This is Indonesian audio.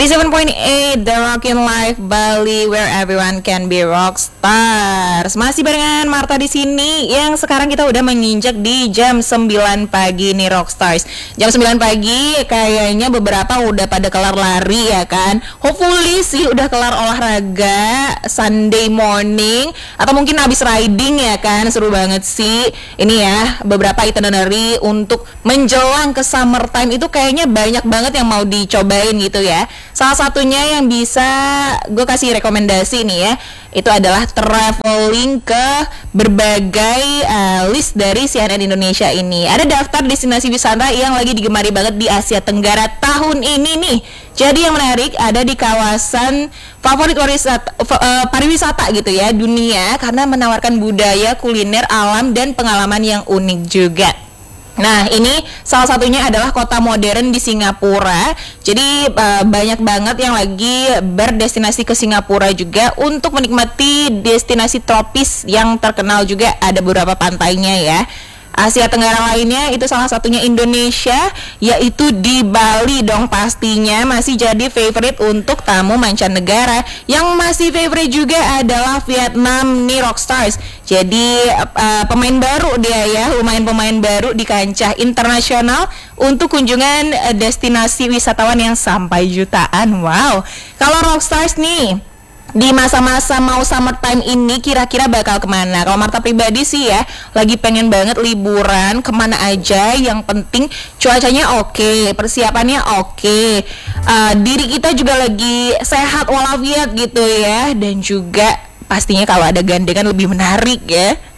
87.8 The Rockin' Life Bali, where everyone can be rock stars. Masih barengan Marta di sini, yang sekarang kita udah menginjak di jam 9 pagi nih rock stars. Jam 9 pagi kayaknya beberapa udah pada kelar lari ya kan. Hopefully sih udah kelar olahraga Sunday morning, atau mungkin habis riding ya kan. Seru banget sih. Ini ya beberapa itinerary untuk menjelang ke summertime itu kayaknya banyak banget yang mau dicobain gitu ya. Salah satunya yang bisa gue kasih rekomendasi nih ya, itu adalah traveling ke berbagai list dari CNN Indonesia ini. Ada daftar destinasi wisata yang lagi digemari banget di Asia Tenggara tahun ini nih. Jadi yang menarik ada di kawasan favorit pariwisata gitu ya dunia, karena menawarkan budaya, kuliner, alam, dan pengalaman yang unik juga. Nah, ini salah satunya adalah kota modern di Singapura. Jadi banyak banget yang lagi berdestinasi ke Singapura juga untuk menikmati destinasi tropis yang terkenal juga. Ada beberapa pantainya ya. Asia Tenggara lainnya itu salah satunya Indonesia, yaitu di Bali dong pastinya. Masih jadi favorite untuk tamu mancanegara. Yang masih favorite juga adalah Vietnam nih Rockstars. Jadi pemain baru dia ya, lumayan pemain baru di kancah internasional untuk kunjungan destinasi wisatawan yang sampai jutaan. Wow, kalau Rockstars nih di masa-masa mau summertime ini kira-kira bakal kemana? Kalau Marta pribadi sih ya, lagi pengen banget liburan kemana aja. Yang penting cuacanya oke, persiapannya oke, diri kita juga lagi sehat walafiat gitu ya. Dan juga pastinya kalau ada gandengan lebih menarik ya.